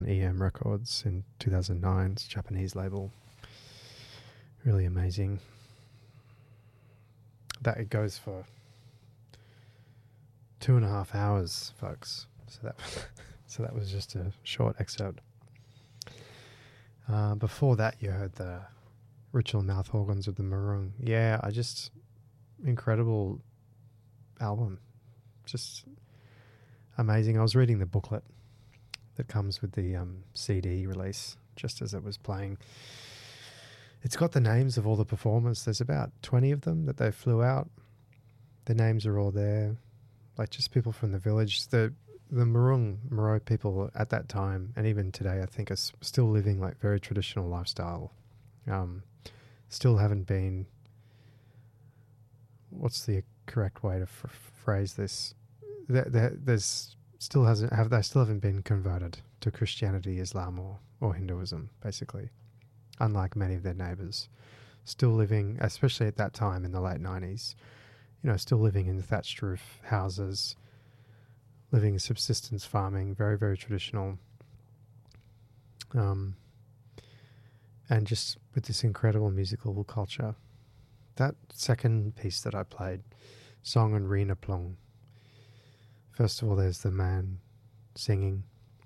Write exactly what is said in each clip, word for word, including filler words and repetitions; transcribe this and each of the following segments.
E M Records in two thousand nine. It's a Japanese label. Really amazing. That it goes for two and a half hours, folks. So that so that was just a short excerpt. Uh, before that, you heard the Ritual Mouth Organs of the Marung. Yeah, I just incredible album, just amazing. I was reading the booklet that comes with the um, C D release just as it was playing. It's got the names of all the performers. There's about twenty of them that they flew out. The names are all there, like just people from the village. The the Marung Moro people at that time, and even today, I think, are s- still living like very traditional lifestyle. Um, still haven't been. What's the correct way to f- phrase this? There, there, there's still hasn't have they still haven't been converted to Christianity, Islam, or or Hinduism, basically. Unlike many of their neighbours, still living, especially at that time in the late nineties, you know, still living in thatched roof houses, living subsistence farming, very, very traditional. Um, and just with this incredible musical culture. That second piece that I played, Song and Rena Plong. First of all, there's the man singing,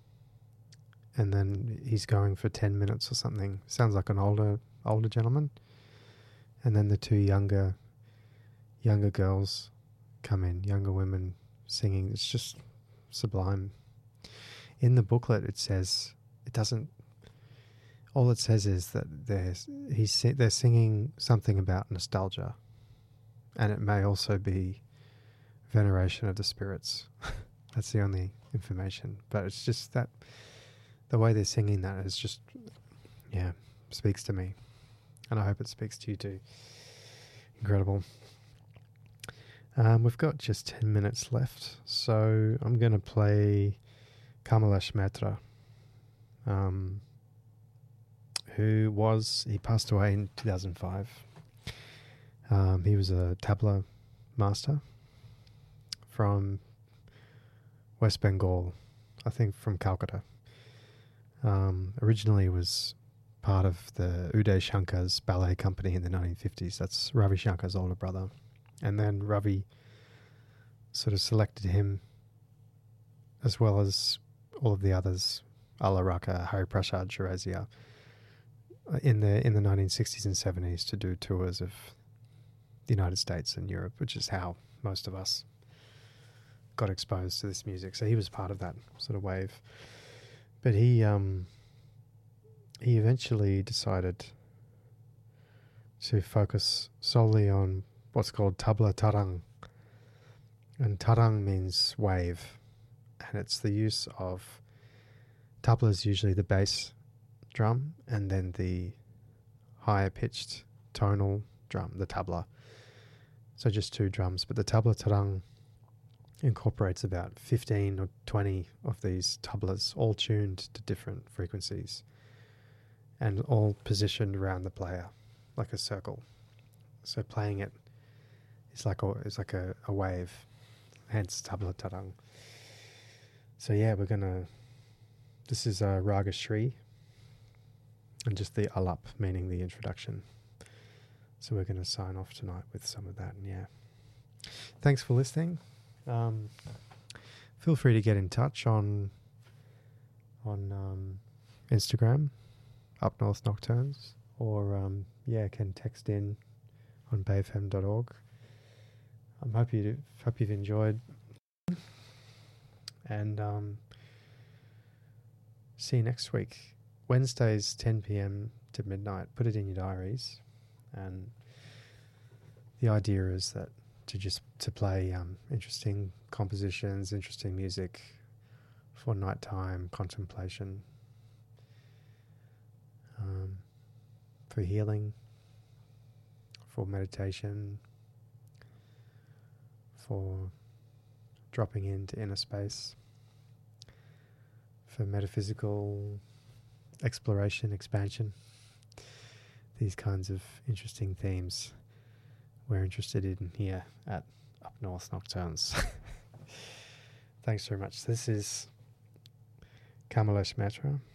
and then he's going for ten minutes or something. Sounds like an older older gentleman. And then the two younger younger girls come in, younger women singing. It's just sublime. In the booklet, it says it doesn't. All it says is that they're he's they're singing something about nostalgia, and it may also be veneration of the spirits. That's the only information. But it's just that the way they're singing that is just, yeah, speaks to me, and I hope it speaks to you too. Incredible. Um, we've got just ten minutes left, so I'm going to play Kamalesh Mehta, um, who was, he passed away in two thousand five. Um, he was a tabla master from West Bengal, I think from Calcutta. Um, originally was part of the Uday Shankar's ballet company in the nineteen fifties. That's Ravi Shankar's older brother. And then Ravi sort of selected him, as well as all of the others, Alaraka, Hari Prasad, Shirazia, in the in the nineteen sixties and seventies to do tours of the United States and Europe, which is how most of us got exposed to this music. So he was part of that sort of wave. But he um, he eventually decided to focus solely on what's called tabla tarang. And tarang means wave. And it's the use of, tabla is usually the bass drum and then the higher pitched tonal drum, the tabla. So just two drums. But the tabla tarang incorporates about fifteen or twenty of these tablas, all tuned to different frequencies and all positioned around the player like a circle. So playing it is like a, it's like a, a wave, hence tabla tarang. So yeah, we're going to, this is uh, Raga Shri, and just the alap, meaning the introduction. So we're going to sign off tonight with some of that. And yeah, thanks for listening. Um, feel free to get in touch on on um, Instagram, Up North Nocturnes, or um, yeah, can text in on bay f m dot org. I'm happy to hope you've enjoyed, and um, see you next week. Wednesdays, ten p.m. to midnight. Put it in your diaries, and the idea is that to just to play um, interesting compositions, interesting music for nighttime contemplation, um, for healing, for meditation, for dropping into inner space, for metaphysical exploration, expansion, these kinds of interesting themes we're interested in here at Up North Nocturnes. Thanks very much. This is Kamalesh Mehta.